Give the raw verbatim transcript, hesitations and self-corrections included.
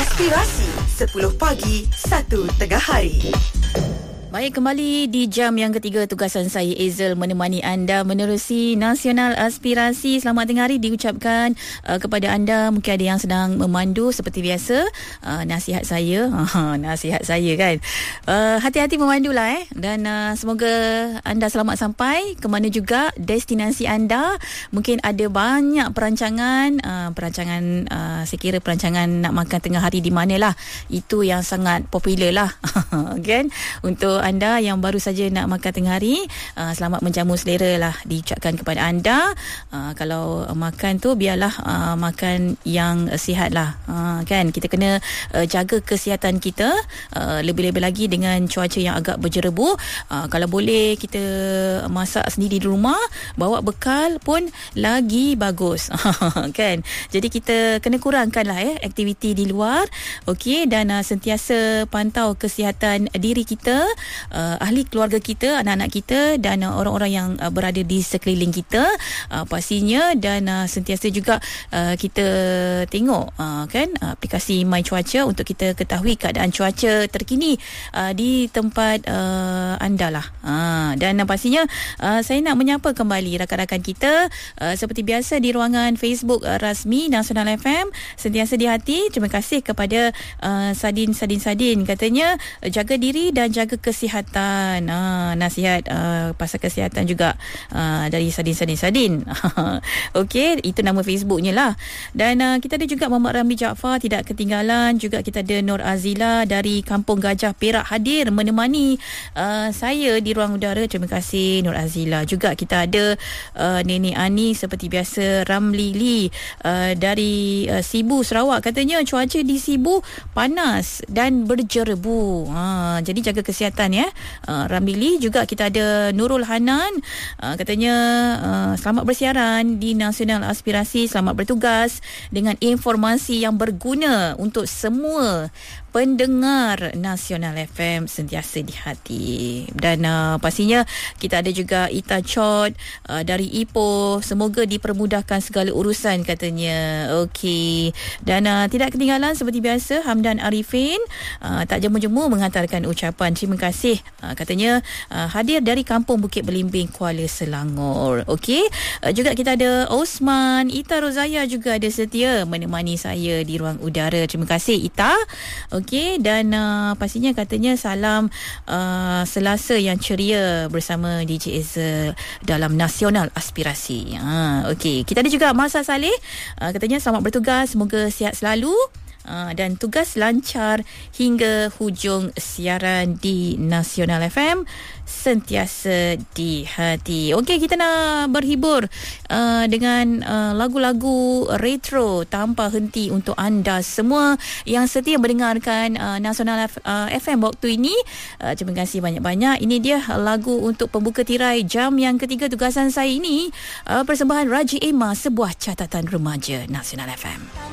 Aspirasi sepuluh pagi, satu tengah hari. Baik, kembali di jam yang ketiga tugasan saya Ezel menemani anda menerusi Nasional Aspirasi. Selamat tengah hari diucapkan uh, kepada anda. Mungkin ada yang sedang memandu seperti biasa. Uh, nasihat saya, uh, nasihat saya kan. Uh, hati-hati memandulah eh. Dan uh, semoga anda selamat sampai ke mana juga destinasi anda. Mungkin ada banyak perancangan, uh, perancangan uh, saya kira perancangan nak makan tengah hari di manalah. Itu yang sangat popular lah kan untuk anda yang baru saja nak makan tengah hari. Uh, selamat menjamu selera lah diucapkan kepada anda. Uh, kalau makan tu biarlah uh, makan yang uh, sihat lah, uh, kan. Kita kena uh, jaga kesihatan kita, uh, lebih-lebih lagi dengan cuaca yang agak berjerebu. Uh, kalau boleh kita masak sendiri di rumah, bawa bekal pun lagi bagus kan. Jadi kita kena kurangkan lah eh, aktiviti di luar. Okey, dan uh, sentiasa pantau kesihatan diri kita, Uh, ahli keluarga kita, anak-anak kita dan uh, orang-orang yang uh, berada di sekeliling kita uh, pastinya. Dan uh, sentiasa juga uh, kita tengok uh, kan aplikasi My Cuaca untuk kita ketahui keadaan cuaca terkini uh, di tempat uh, anda lah. Uh, dan uh, pastinya uh, saya nak menyapa kembali rakan-rakan kita uh, seperti biasa di ruangan Facebook uh, rasmi Nasional F M. Sentiasa di hati. Terima kasih kepada uh, Sadin Sadin Sadin, katanya uh, jaga diri dan jaga kesihatan. Kesihatan, ah, nasihat ah, pasal kesihatan juga ah, dari Sadin Sadin Sadin. Okey, itu nama Facebooknya lah. Dan ah, kita ada juga Muhammad Ramli Jaafar, tidak ketinggalan. Juga kita ada Nur Azila dari Kampung Gajah Perak hadir menemani ah, saya di ruang udara. Terima kasih Nur Azila. Juga kita ada ah, Nenek Ani seperti biasa, Ramli Lee ah, dari ah, Sibu Sarawak, katanya cuaca di Sibu panas dan berjerebu. Ah, jadi jaga kesihatan ya. Uh, Ramili. Juga kita ada Nurul Hanan, uh, katanya uh, selamat bersiaran di Nasional Aspirasi, selamat bertugas dengan informasi yang berguna untuk semua pendengar Nasional F M, sentiasa di hati. Dan uh, pastinya kita ada juga Ita Chot uh, dari Ipoh, semoga dipermudahkan segala urusan, katanya. Okey. Dan uh, tidak ketinggalan seperti biasa Hamdan Arifin uh, tak jemu-jemu menghantarkan ucapan terima kasih, uh, katanya uh, hadir dari Kampung Bukit Belimbing, Kuala Selangor. Okey. Uh, juga kita ada Osman, Ita Rozaya juga ada setia menemani saya di ruang udara. Terima kasih Ita. Okey, dan uh, pastinya katanya salam uh, Selasa yang ceria bersama D J Ezel dalam Nasional Aspirasi. Ha, okey, kita ada juga Masa Saleh, uh, katanya selamat bertugas, semoga sihat selalu. Uh, dan tugas lancar hingga hujung siaran di Nasional F M, sentiasa di hati. Okey, kita nak berhibur uh, dengan uh, lagu-lagu retro tanpa henti untuk anda semua yang setia mendengarkan uh, Nasional F- uh, F M waktu ini. Uh, terima kasih banyak-banyak. Ini dia lagu untuk pembuka tirai jam yang ketiga tugasan saya ini. Uh, persembahan Raji Emma, sebuah catatan remaja Nasional F M.